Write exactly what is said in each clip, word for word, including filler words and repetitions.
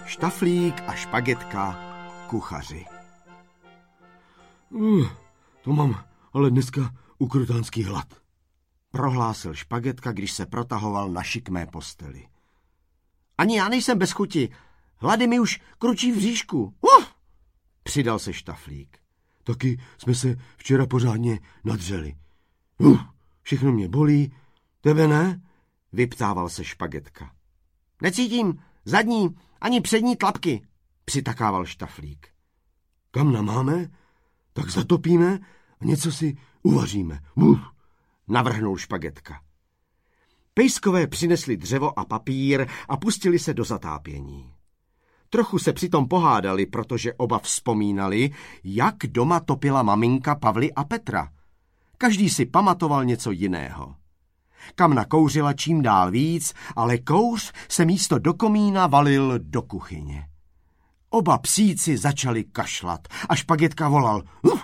Štaflík a Špagetka, kuchaři. Uh, to mám ale dneska ukrutánský hlad, prohlásil Špagetka, když se protahoval na šikmé posteli. Ani já nejsem bez chuti. Hlady mi už kručí v bříšku. Uh! Přidal se Štaflík. Taky jsme se včera pořádně nadřeli. Uh, všechno mě bolí, tebe ne? Vyptával se Špagetka. Necítím zadní ani přední tlapky, přitakával Štaflík. Kamna máme, tak zatopíme a něco si uvaříme. Uh! Navrhnul Špagetka. Pejskové přinesli dřevo a papír a pustili se do zatápění. Trochu se přitom pohádali, protože oba vzpomínali, jak doma topila maminka Pavly a Petra. Každý si pamatoval něco jiného. Kamna kouřila čím dál víc, ale kouř se místo do komína valil do kuchyně. Oba psíci začali kašlat a Špagetka volal.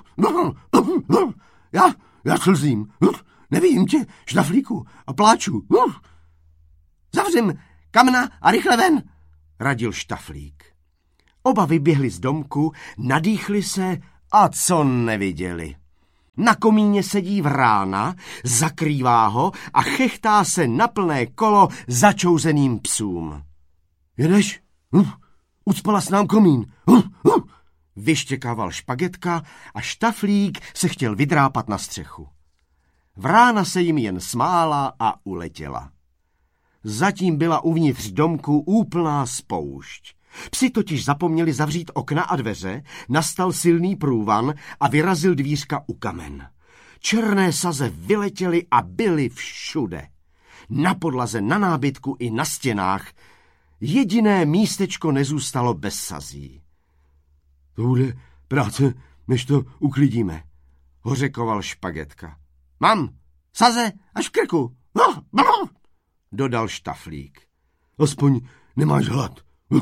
Já, já slzím, nevidím tě, Štaflíku, a pláču. Zavřím Kamna a rychle ven, radil Štaflík. Oba vyběhli z domku, nadýchli se a co neviděli. Na komíně sedí Vrána, zakrývá ho a chechtá se na plné kolo začouzeným psům. Jedeš? Hm, ucpala s nám komín. Hm, hm. Vyštěkával Špagetka a Štaflík se chtěl vydrápat na střechu. Vrána se jim jen smála a uletěla. Zatím byla uvnitř domku úplná spoušť. Psi totiž zapomněli zavřít okna a dveře, nastal silný průvan a vyrazil dvířka u kamen. Černé saze vyletěly a byly všude. Na podlaze, na nábytku i na stěnách. Jediné místečko nezůstalo bez sazí. To bude práce, než to uklidíme, hořekoval Špagetka. Mám saze až v krku, dodal Štaflík. Aspoň nemáš hlad,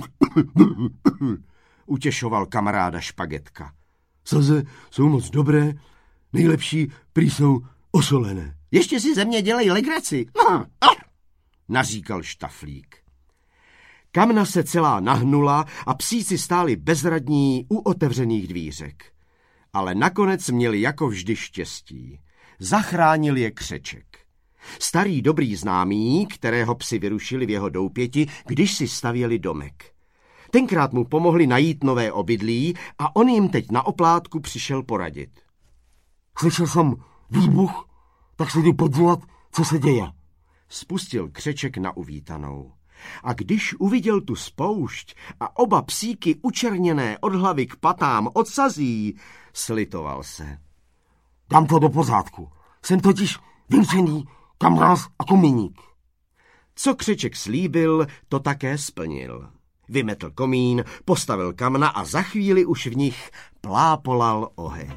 utěšoval kamaráda Špagetka. Saze jsou moc dobré, nejlepší prý jsou osolené. Ještě si ze mě dělej legraci, naříkal Štaflík. Kamna se celá nahnula a psíci stáli bezradní u otevřených dvířek. Ale nakonec měli jako vždy štěstí. Zachránil je Křeček. Starý dobrý známý, kterého psi vyrušili v jeho doupěti, když si stavěli domek. Tenkrát mu pomohli najít nové obydlí a on jim teď na oplátku přišel poradit. Slyšel jsem výbuch, tak se jdu podívat, co se děje. Spustil Křeček na uvítanou. A když uviděl tu spoušť a oba psíky učerněné od hlavy k patám od sazí, slitoval se. Dám to do pořádku. Jsem totiž vymřený kamráz a komíník. Co Křeček slíbil, to také splnil. Vymetl komín, postavil kamna a za chvíli už v nich plápolal oheň.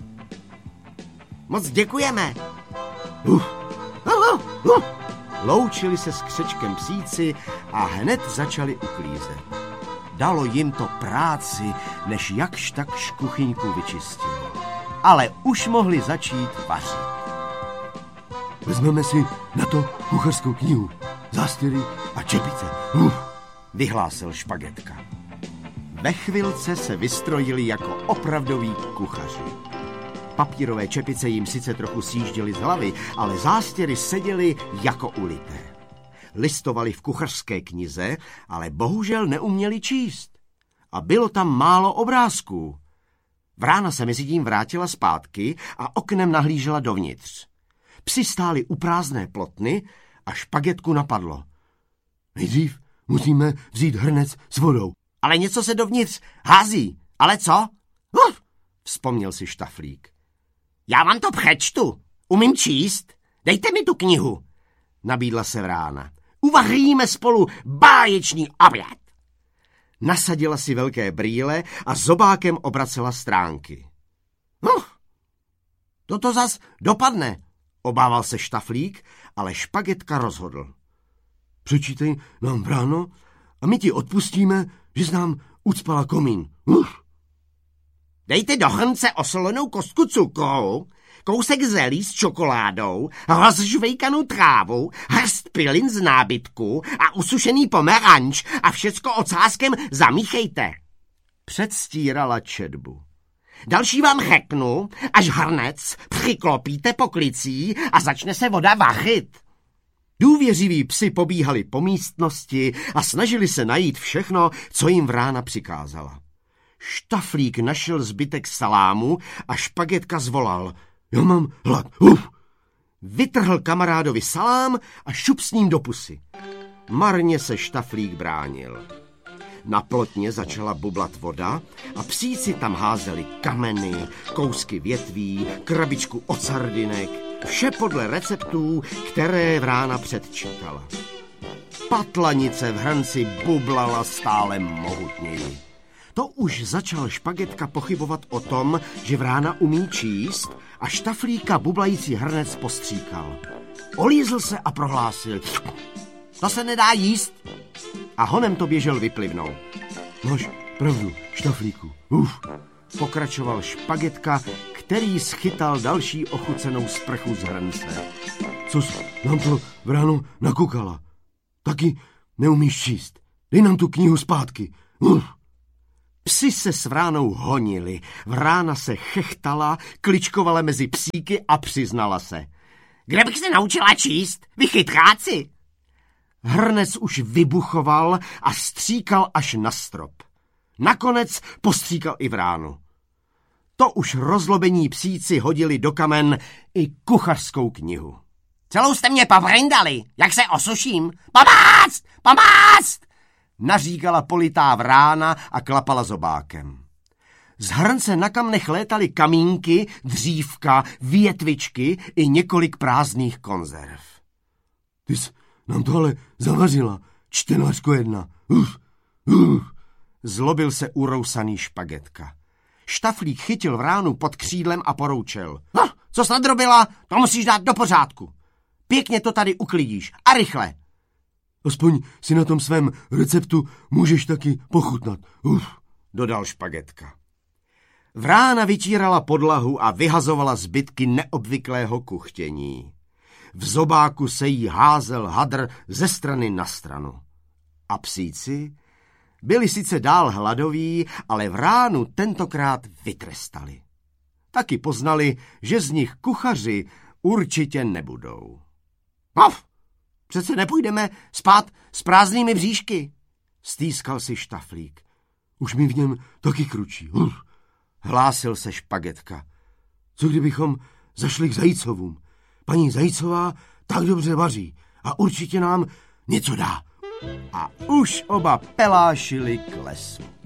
Moc děkujeme. Uh, uh, uh. Loučili se s Křečkem psíci a hned začali uklízet. Dalo jim to práci, než jakž takž kuchyňku vyčistili. Ale už mohli začít vařit. Vezmeme si na to kuchařskou knihu, zástěry a čepice. Uh. Vyhlásil Špagetka. Ve chvilce se vystrojili jako opravdoví kuchaři. Papírové čepice jim sice trochu sjížděly z hlavy, ale zástěry seděly jako ulité. Listovali v kuchařské knize, ale bohužel neuměli číst. A bylo tam málo obrázků. Vrána se mezitím vrátila zpátky a oknem nahlížela dovnitř. Psi stáli u prázdné plotny a Špagetku napadlo. Nejdřív musíme vzít hrnec s vodou. Ale něco se dovnitř hází. Ale co? Uf, vzpomněl si Štaflík. Já vám to přečtu. Umím číst. Dejte mi tu knihu, nabídla se Vrána. Uvaříme spolu báječný oběd. Nasadila si velké brýle a zobákem obracela stránky. Uf, toto zas dopadne, obával se Štaflík, ale Špagetka rozhodl. Přečítej nám, Vráno, a my ti odpustíme, že jsi nám ucpala komín. Uf. Dejte do hrnce osolenou kostku cukru, kousek zelí s čokoládou, rozžvejkanou trávu, hrst pilin z nábytku a usušený pomeranč a všecko ocáskem zamíchejte. Předstírala četbu. Další vám řeknu, až hrnec přiklopíte poklicí a začne se voda vařit. Důvěřiví psi pobíhali po místnosti a snažili se najít všechno, co jim Vrána přikázala. Štaflík našel zbytek salámu a Špagetka zvolal. Já mám hlad. Uf. Vytrhl kamarádovi salám a šup s ním do pusy. Marně se Štaflík bránil. Na plotně začala bublat voda a psíci tam házeli kameny, kousky větví, krabičku od sardinek, vše podle receptů, které Vrána předčítala. Patlanice v hrnci bublala stále mohutněji. To už začal Špagetka pochybovat o tom, že Vrána umí číst a Štaflíka bublající hrnec postříkal. Olízl se a prohlásil. To se nedá jíst. A honem to běžel vyplivnout. Máš pravdu, Štaflíku. Uf. Pokračoval Špagetka, který schytal další ochucenou sprchu z hrnce. Co jsi nám to Vráno nakukala? Taky neumíš číst. Dej nám tu knihu zpátky. Uf. Psi se s Vránou honili. Vrána se chechtala, kličkovala mezi psíky a přiznala se. Kde bych se naučila číst? Vy chytráci! Hrnec už vybuchoval a stříkal až na strop. Nakonec postříkal i Vránu. To už rozlobení psíci hodili do kamen i kuchařskou knihu. Celou jste mě povrindali, jak se osuším. Pomáct! Pomáct! Naříkala politá Vrána a klapala zobákem. Z hrnce na kamnech létaly kamínky, dřívka, větvičky i několik prázdných konzerv. Ty jsi nám to ale zavařila, čtenářko jedna. Uf, uf. Zlobil se urousaný Špagetka. Štaflík chytil Vránu pod křídlem a poroučel. No, co jsi nadrobila, to musíš dát do pořádku. Pěkně to tady uklidíš a rychle. Aspoň si na tom svém receptu můžeš taky pochutnat. Uf, dodal Špagetka. Vrána vytírala podlahu a vyhazovala zbytky neobvyklého kuchtění. V zobáku se jí házel hadr ze strany na stranu. A psíci byli sice dál hladoví, ale Vránu tentokrát vytrestali. Taky poznali, že z nich kuchaři určitě nebudou. Paf! Přece nepůjdeme spát s prázdnými bříšky, stýskal si Štaflík. Už mi v něm taky kručí. Uf. Hlásil se Špagetka. Co kdybychom zašli k Zajícovům? Paní Zajícová tak dobře vaří a určitě nám něco dá. A už oba pelášili k lesu.